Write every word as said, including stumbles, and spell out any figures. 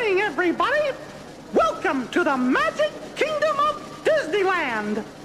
evening, everybody. Welcome to the Magic Kingdom of Disneyland.